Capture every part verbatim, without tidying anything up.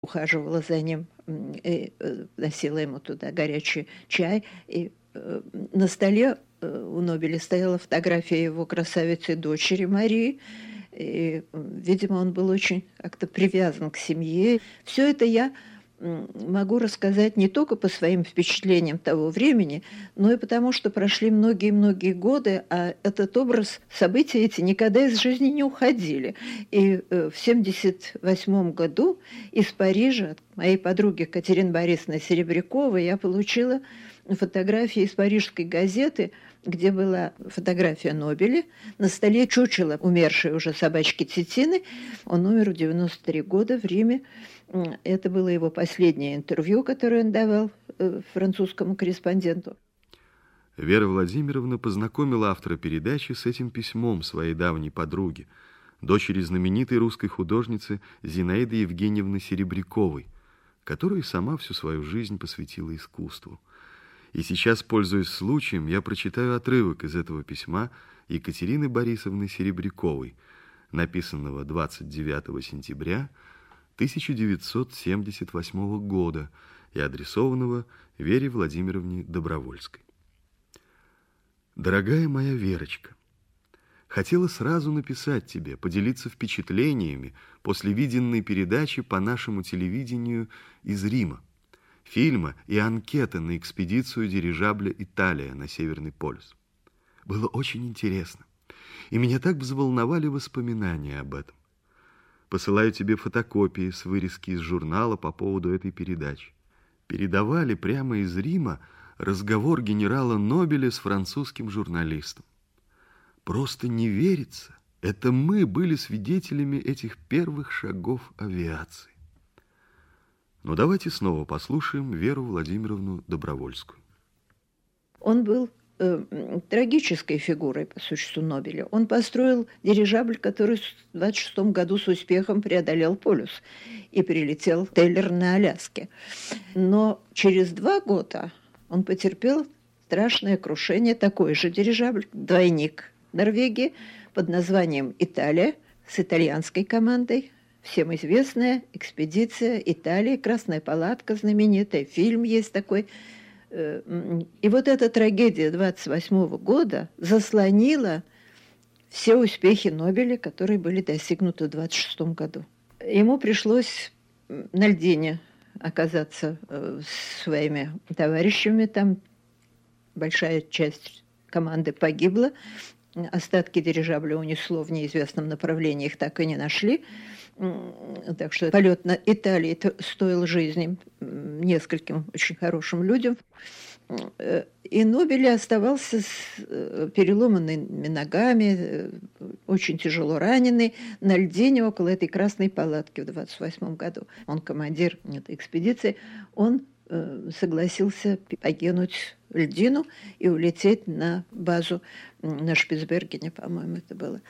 ухаживала за ним, и носила ему туда горячий чай. И на столе у Нобеля стояла фотография его красавицы дочери Марии. И, видимо, он был очень как-то привязан к семье. Все это я могу рассказать не только по своим впечатлениям того времени, но и потому, что прошли многие-многие годы, а этот образ, события эти никогда из жизни не уходили. И в семьдесят восьмом году из Парижа от моей подруги Катерины Борисовны Серебряковой я получила фотографии из парижской газеты, где была фотография Нобеля, на столе чучело умершей уже собачки Титины. Он умер в девяносто три года в Риме. Это было его последнее интервью, которое он давал французскому корреспонденту. Вера Владимировна познакомила автора передачи с этим письмом своей давней подруги, дочери знаменитой русской художницы Зинаиды Евгеньевны Серебряковой, которая сама всю свою жизнь посвятила искусству. И сейчас, пользуясь случаем, я прочитаю отрывок из этого письма Екатерины Борисовны Серебряковой, написанного двадцать девятого сентября тысяча девятьсот семьдесят восьмого года и адресованного Вере Владимировне Добровольской. Дорогая моя Верочка, хотела сразу написать тебе, поделиться впечатлениями после виденной передачи по нашему телевидению из Рима, фильма и анкеты на экспедицию дирижабля «Италия» на Северный полюс. Было очень интересно, и меня так взволновали воспоминания об этом. Посылаю тебе фотокопии с вырезки из журнала по поводу этой передачи. Передавали прямо из Рима разговор генерала Нобеля с французским журналистом. Просто не верится, это мы были свидетелями этих первых шагов авиации. Но давайте снова послушаем Веру Владимировну Добровольскую. Он был э, трагической фигурой, по существу, Нобеля. Он построил дирижабль, который в двадцать шестом году с успехом преодолел полюс и прилетел в Тейлор на Аляске. Но через два года он потерпел страшное крушение, такой же дирижабль, двойник Норвегии, под названием «Италия», с итальянской командой. Всем известная экспедиция Италии, «Красная палатка» знаменитая, фильм есть такой. И вот эта трагедия двадцать восьмого года заслонила все успехи Нобеля, которые были достигнуты в двадцать шестом году. Ему пришлось на льдине оказаться с своими товарищами, там большая часть команды погибла, остатки дирижабля унесло в неизвестном направлении, их так и не нашли. Так что полет на Италии стоил жизни нескольким очень хорошим людям. И Нобель оставался с переломанными ногами, очень тяжело раненый, на льдине около этой красной палатки в двадцать восьмом году. Он командир этой экспедиции, он согласился покинуть льдину и улететь на базу на Шпицбергене, по-моему, это было.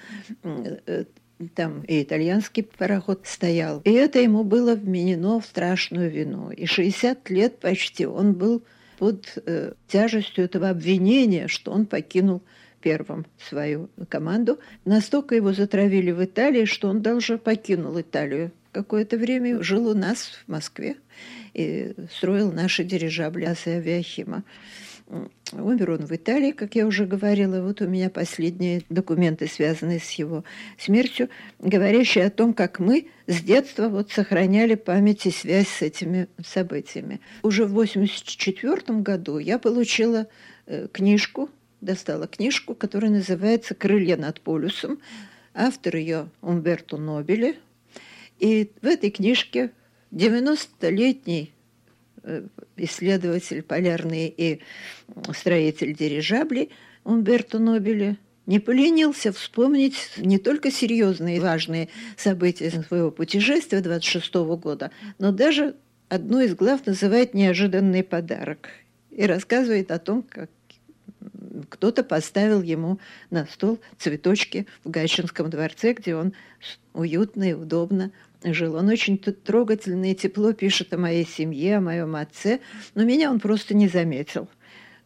Там и итальянский пароход стоял. И это ему было вменено в страшную вину. И шестьдесят лет почти он был под э, тяжестью этого обвинения, что он покинул первым свою команду. Настолько его затравили в Италии, что он даже покинул Италию. Какое-то время жил у нас в Москве и строил наши дирижабли Аса и Авиахима. Умер он в Италии, как я уже говорила. Вот у меня последние документы, связанные с его смертью, говорящие о том, как мы с детства вот сохраняли память и связь с этими событиями. Уже в восемьдесят четвёртом году я получила книжку, достала книжку, которая называется «Крылья над полюсом». Автор ее Умберто Нобеле. И в этой книжке девяностолетний исследователь полярный и строитель дирижаблей Умберто Нобеле не поленился вспомнить не только серьезные и важные события своего путешествия двадцать шестого года, но даже одну из глав называет «Неожиданный подарок» и рассказывает о том, как кто-то поставил ему на стол цветочки в Гатчинском дворце, где он уютно и удобно жил. Он очень трогательно и тепло пишет о моей семье, о моем отце, но меня он просто не заметил.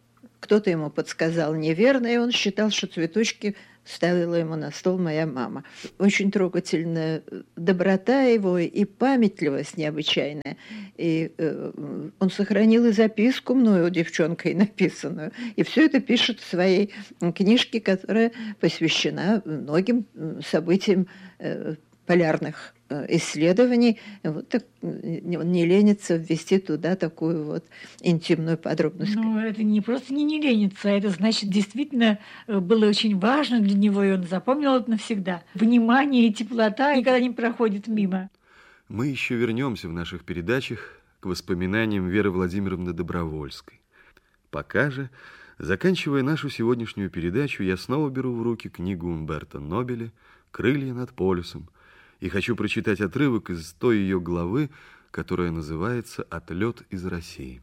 кто-то ему подсказал неверно, и он считал, что цветочки ставила ему на стол моя мама. Очень трогательная доброта его и памятливость необычайная. И э, он сохранил и записку мною, девчонкой написанную. И все это пишет в своей книжке, которая посвящена многим событиям э, полярных исследований. Вот так, он не ленится ввести туда такую вот интимную подробность. Ну, это не просто не, не ленится, это значит, действительно было очень важно для него, и он запомнил это навсегда. Внимание и теплота никогда не проходит мимо. Мы еще вернемся в наших передачах к воспоминаниям Веры Владимировны Добровольской. Пока же, заканчивая нашу сегодняшнюю передачу, я снова беру в руки книгу Умберто Нобеля «Крылья над полюсом», и хочу прочитать отрывок из той ее главы, которая называется «Отлет из России».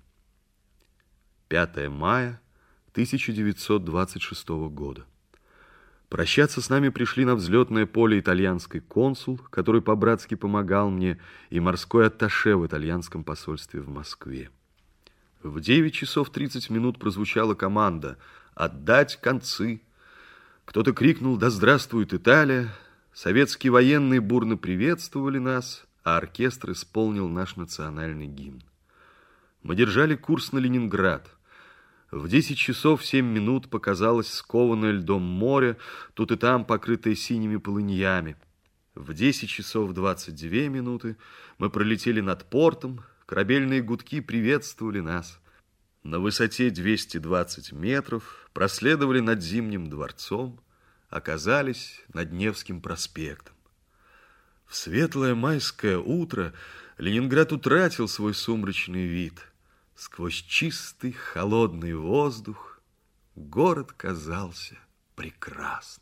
пятое мая тысяча девятьсот двадцать шестого года. Прощаться с нами пришли на взлетное поле итальянский консул, который по-братски помогал мне, и морской атташе в итальянском посольстве в Москве. В девять часов тридцать минут прозвучала команда «Отдать концы». Кто-то крикнул «Да здравствует Италия!». Советские военные бурно приветствовали нас, а оркестр исполнил наш национальный гимн. Мы держали курс на Ленинград. В десять часов семь минут показалось скованное льдом море, тут и там покрытое синими полыньями. В десять часов двадцать две минуты мы пролетели над портом, корабельные гудки приветствовали нас. На высоте двести двадцать метров проследовали над Зимним дворцом, оказались над Невским проспектом. В светлое майское утро Ленинград утратил свой сумрачный вид. Сквозь чистый холодный воздух город казался прекрасным.